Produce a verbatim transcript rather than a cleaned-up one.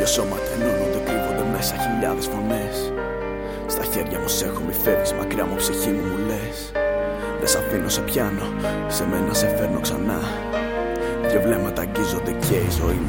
Δύο σώματα ενώνονται, κρύβονται μέσα χιλιάδες φωνές. Στα χέρια μου σ' έχω, μη φεύγεις μακριά μου, ψυχή μου μου λες. Δεν σ' αφήνω, σε πιάνω, σε μένα σε φέρνω ξανά. Δύο βλέμματα αγγίζονται και η ζωή μου